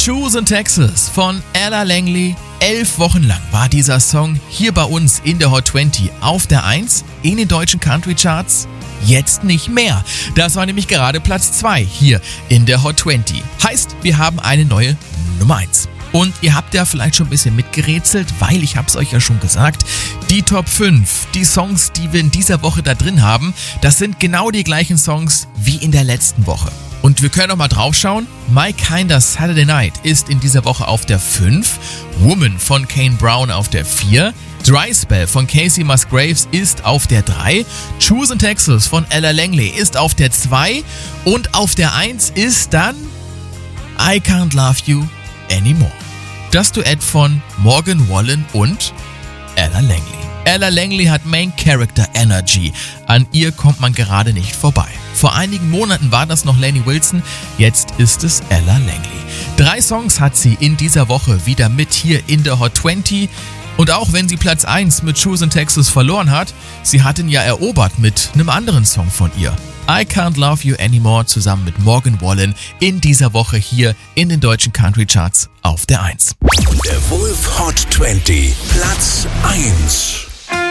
Choose in Texas von Ella Langley. 11 Wochen lang war dieser Song hier bei uns in der Hot 20 auf der 1 in den deutschen Country Charts. Jetzt nicht mehr. Das war nämlich gerade Platz 2 hier in der Hot 20. Heißt, wir haben eine neue Nummer 1. Und ihr habt ja vielleicht schon ein bisschen mitgerätselt, weil ich hab's euch ja schon gesagt, die Top 5, die Songs, die wir in dieser Woche da drin haben, das sind genau die gleichen Songs wie in der letzten Woche. Und wir können noch mal drauf schauen. My Kinda Saturday Night ist in dieser Woche auf der 5, Woman von Kane Brown auf der 4, Dry Spell von Casey Musgraves ist auf der 3, Choose in Texas von Ella Langley ist auf der 2 und auf der 1 ist dann I Can't Love You Anymore. Das Duett von Morgan Wallen und Ella Langley. Ella Langley hat Main Character Energy. An ihr kommt man gerade nicht vorbei. Vor einigen Monaten war das noch Lainey Wilson, jetzt ist es Ella Langley. 3 Songs hat sie in dieser Woche wieder mit hier in der Hot 20. Und auch wenn sie Platz 1 mit Choose in Texas verloren hat, sie hat ihn ja erobert mit einem anderen Song von ihr. I Can't Love You Anymore zusammen mit Morgan Wallen in dieser Woche hier in den deutschen Country Charts auf der 1. Der Wolf Hot 20, Platz 1.